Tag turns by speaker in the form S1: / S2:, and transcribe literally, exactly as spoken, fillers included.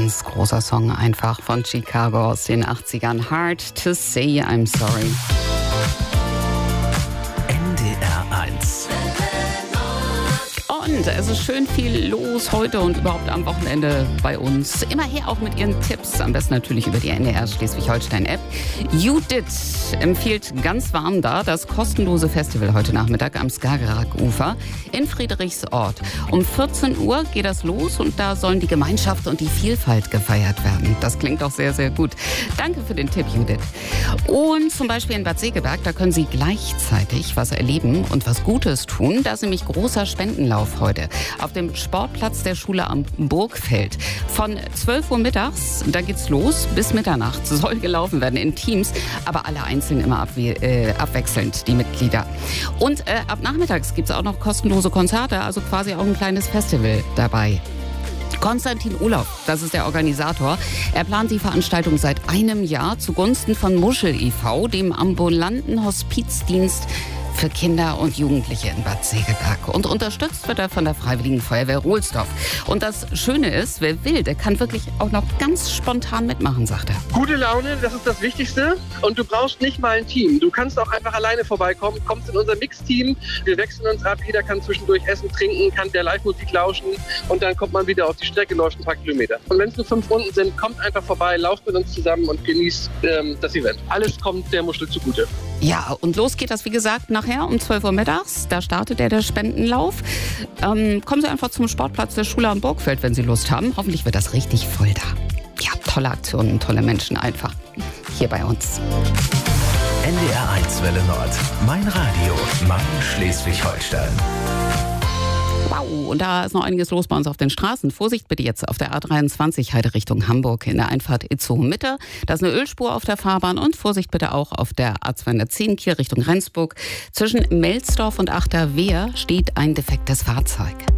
S1: Ganz großer Song einfach von Chicago aus den achtzigern. Hard to say I'm sorry.
S2: N D R eins.
S1: Und es ist schön viel los heute und überhaupt am Wochenende bei uns. Immer her auch mit Ihren Tipps, am besten natürlich über die N D R Schleswig-Holstein-App. Judith empfiehlt ganz warm da das kostenlose Festival heute Nachmittag am Skagerrak-Ufer in Friedrichsort. Um vierzehn Uhr geht das los und da sollen die Gemeinschaft und die Vielfalt gefeiert werden. Das klingt auch sehr, sehr gut. Danke für den Tipp, Judith. Und zum Beispiel in Bad Segeberg, da können Sie gleichzeitig was erleben und was Gutes tun. Da ist nämlich großer Spendenlauf heute auf dem Sportplatz der Schule am Burgfeld. Von zwölf Uhr mittags, da geht's los, bis Mitternacht soll gelaufen werden in Teams, aber alle einzeln immer abwe- äh, abwechselnd, die Mitglieder. Und äh, ab nachmittags gibt's auch noch kostenlose Konzerte, also quasi auch ein kleines Festival dabei. Konstantin Urlaub, das ist der Organisator. Er plant die Veranstaltung seit einem Jahr zugunsten von Muschel e V, dem ambulanten Hospizdienst für Kinder und Jugendliche in Bad Segeberg. Und unterstützt wird er von der Freiwilligen Feuerwehr Rohlsdorf. Und das Schöne ist, wer will, der kann wirklich auch noch ganz spontan mitmachen, sagt er.
S3: Gute Laune, das ist das Wichtigste. Und du brauchst nicht mal ein Team. Du kannst auch einfach alleine vorbeikommen, kommst in unser Mix-Team. Wir wechseln uns ab, jeder kann zwischendurch essen, trinken, kann der Live-Musik lauschen und dann kommt man wieder auf die Strecke, läuft ein paar Kilometer. Und wenn es nur fünf Runden sind, kommt einfach vorbei, lauft mit uns zusammen und genießt ähm, das Event. Alles kommt der Muschel zugute.
S1: Ja, und los geht das, wie gesagt, nachher um zwölf Uhr mittags. Da startet er der Spendenlauf. Ähm, kommen Sie einfach zum Sportplatz der Schule am Burgfeld, wenn Sie Lust haben. Hoffentlich wird das richtig voll da. Ja, tolle Aktionen, tolle Menschen einfach hier bei uns.
S2: N D R eins Welle Nord. Mein Radio, mein Schleswig-Holstein.
S1: Wow, und da ist noch einiges los bei uns auf den Straßen. Vorsicht bitte jetzt auf der A dreiundzwanzig Heide Richtung Hamburg in der Einfahrt Itzehoe Mitte. Da ist eine Ölspur auf der Fahrbahn und Vorsicht bitte auch auf der A zweihundertzehn Kiel Richtung Rendsburg. Zwischen Melsdorf und Achterwehr steht ein defektes Fahrzeug.